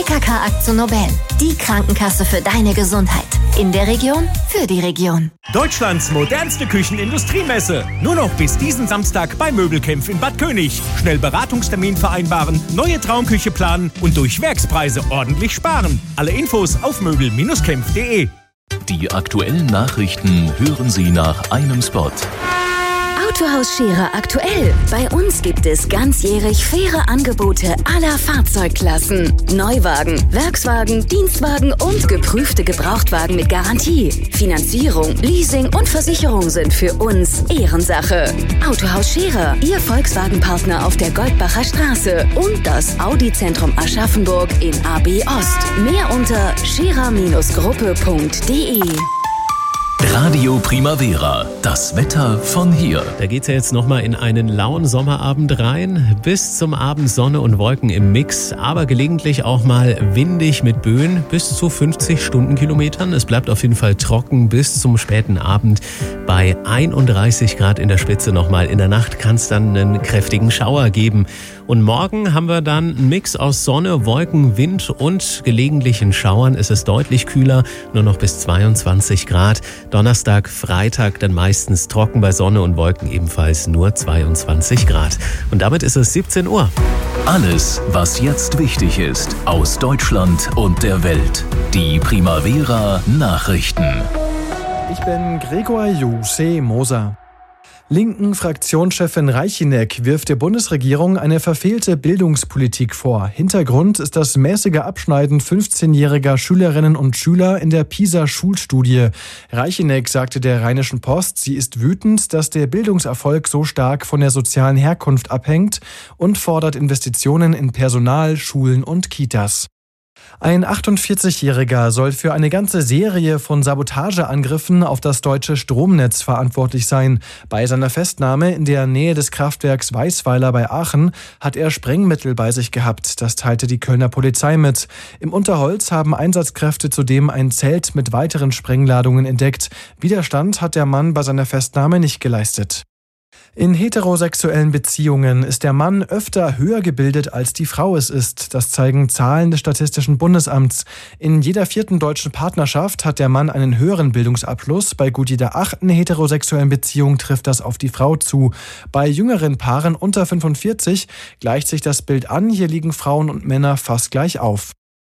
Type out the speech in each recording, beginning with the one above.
TKK AkzoNobel, die Krankenkasse für deine Gesundheit. In der Region, für die Region. Deutschlands modernste Küchenindustriemesse. Nur noch bis diesen Samstag bei Möbelkämpf in Bad König. Schnell Beratungstermin vereinbaren, neue Traumküche planen und durch Werkspreise ordentlich sparen. Alle Infos auf möbel-kämpf.de. Die aktuellen Nachrichten hören Sie nach einem Spot. Autohaus Scherer aktuell. Bei uns gibt es ganzjährig faire Angebote aller Fahrzeugklassen. Neuwagen, Werkswagen, Dienstwagen und geprüfte Gebrauchtwagen mit Garantie. Finanzierung, Leasing und Versicherung sind für uns Ehrensache. Autohaus Scherer, Ihr Volkswagen-Partner auf der Goldbacher Straße und das Audi-Zentrum Aschaffenburg in AB Ost. Mehr unter scherer-gruppe.de. Radio Primavera, das Wetter von hier. Da geht's ja jetzt nochmal in einen lauen Sommerabend rein. Bis zum Abend Sonne und Wolken im Mix, aber gelegentlich auch mal windig mit Böen bis zu 50 Stundenkilometern. Es bleibt auf jeden Fall trocken bis zum späten Abend bei 31 Grad in der Spitze nochmal. In der Nacht kann es dann einen kräftigen Schauer geben. Und morgen haben wir dann einen Mix aus Sonne, Wolken, Wind und gelegentlichen Schauern. Es ist deutlich kühler, nur noch bis 22 Grad. Donnerstag, Freitag dann meistens trocken, bei Sonne und Wolken ebenfalls nur 22 Grad. Und damit ist es 17 Uhr. Alles, was jetzt wichtig ist, aus Deutschland und der Welt. Die Primavera Nachrichten. Ich bin Gregor Jose Moser. Linken Fraktionschefin Reichinek wirft der Bundesregierung eine verfehlte Bildungspolitik vor. Hintergrund ist das mäßige Abschneiden 15-jähriger Schülerinnen und Schüler in der PISA-Schulstudie. Reichinek sagte der Rheinischen Post, sie ist wütend, dass der Bildungserfolg so stark von der sozialen Herkunft abhängt und fordert Investitionen in Personal, Schulen und Kitas. Ein 48-Jähriger soll für eine ganze Serie von Sabotageangriffen auf das deutsche Stromnetz verantwortlich sein. Bei seiner Festnahme in der Nähe des Kraftwerks Weißweiler bei Aachen hat er Sprengmittel bei sich gehabt. Das teilte die Kölner Polizei mit. Im Unterholz haben Einsatzkräfte zudem ein Zelt mit weiteren Sprengladungen entdeckt. Widerstand hat der Mann bei seiner Festnahme nicht geleistet. In heterosexuellen Beziehungen ist der Mann öfter höher gebildet, als die Frau es ist. Das zeigen Zahlen des Statistischen Bundesamts. In jeder 4. deutschen Partnerschaft hat der Mann einen höheren Bildungsabschluss. Bei gut jeder 8. heterosexuellen Beziehung trifft das auf die Frau zu. Bei jüngeren Paaren unter 45 gleicht sich das Bild an. Hier liegen Frauen und Männer fast gleich auf.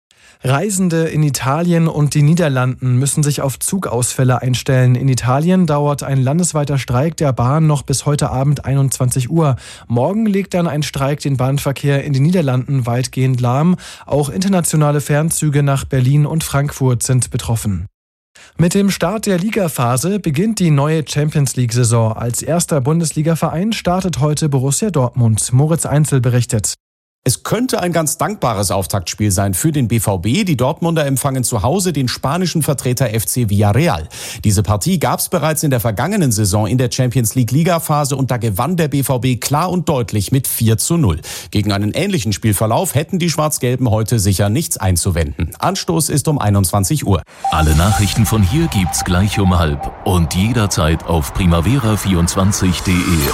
Reisende in Italien und den Niederlanden müssen sich auf Zugausfälle einstellen. In Italien dauert ein landesweiter Streik der Bahn noch bis heute Abend 21 Uhr. Morgen legt dann ein Streik den Bahnverkehr in den Niederlanden weitgehend lahm. Auch internationale Fernzüge nach Berlin und Frankfurt sind betroffen. Mit dem Start der Ligaphase beginnt die neue Champions-League-Saison. Als erster Bundesliga-Verein startet heute Borussia Dortmund. Moritz Einzel berichtet. Es könnte ein ganz dankbares Auftaktspiel sein für den BVB. Die Dortmunder empfangen zu Hause den spanischen Vertreter FC Villarreal. Diese Partie gab es bereits in der vergangenen Saison in der Champions-League-Liga-Phase und da gewann der BVB klar und deutlich mit 4:0. Gegen einen ähnlichen Spielverlauf hätten die Schwarz-Gelben heute sicher nichts einzuwenden. Anstoß ist um 21 Uhr. Alle Nachrichten von hier gibt's gleich um 12:30 und jederzeit auf primavera24.de.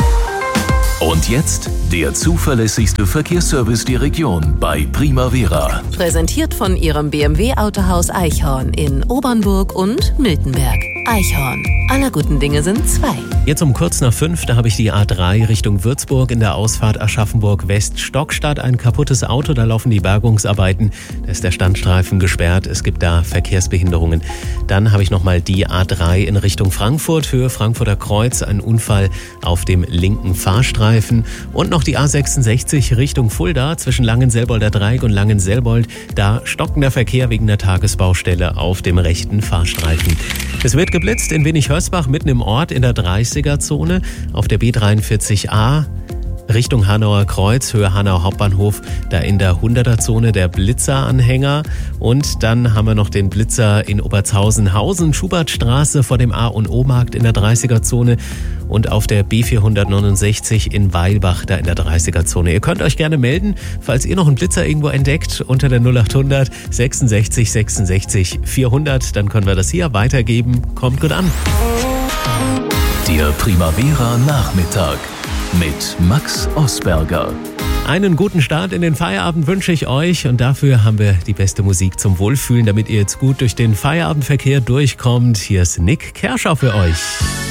Und jetzt der zuverlässigste Verkehrsservice der Region bei Primavera. Präsentiert von Ihrem BMW-Autohaus Eichhorn in Obernburg und Miltenberg. Eichhorn. Aller guten Dinge sind zwei. Jetzt um kurz nach 5, da habe ich die A3 Richtung Würzburg in der Ausfahrt Aschaffenburg West Stockstadt. Ein kaputtes Auto, da laufen die Bergungsarbeiten. Da ist der Standstreifen gesperrt, es gibt da Verkehrsbehinderungen. Dann habe ich nochmal die A3 in Richtung Frankfurt, Höhe Frankfurter Kreuz. Ein Unfall auf dem linken Fahrstreifen. Und noch die A66 Richtung Fulda zwischen Langenselbolder Dreieck und Langenselbold. Da stockender Verkehr wegen der Tagesbaustelle auf dem rechten Fahrstreifen. Es wird geblitzt in Wenig-Hörsbach mitten im Ort in der 30er-Zone. Auf der B43a Richtung Hanauer Kreuz, Höhe Hanau Hauptbahnhof, da in der 100er-Zone der Blitzeranhänger. Und dann haben wir noch den Blitzer in Obertshausen-Hausen, Schubertstraße vor dem A&O-Markt in der 30er-Zone und auf der B469 in Weilbach, da in der 30er-Zone. Ihr könnt euch gerne melden, falls ihr noch einen Blitzer irgendwo entdeckt, unter der 0800 66 66 400. Dann können wir das hier weitergeben. Kommt gut an. Der Primavera Nachmittag mit Max Osberger. Einen guten Start in den Feierabend wünsche ich euch und dafür haben wir die beste Musik zum Wohlfühlen, damit ihr jetzt gut durch den Feierabendverkehr durchkommt. Hier ist Nick Kershaw für euch.